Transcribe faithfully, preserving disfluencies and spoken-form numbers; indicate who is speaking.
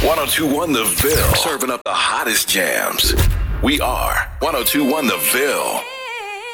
Speaker 1: ten twenty-one The Ville, serving up the hottest jams. We are ten twenty-one The Ville.